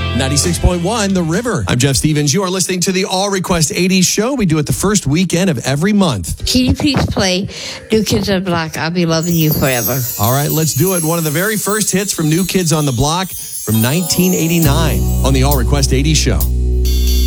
96.1 The River. I'm Jeff Stevens. You are listening to the All Request 80s show. We do it the first weekend of every month. Can you please play New Kids on the Block, I'll Be Loving You Forever? All right, let's do it. One of the very first hits from New Kids on the Block from 1989 on the All Request 80s show.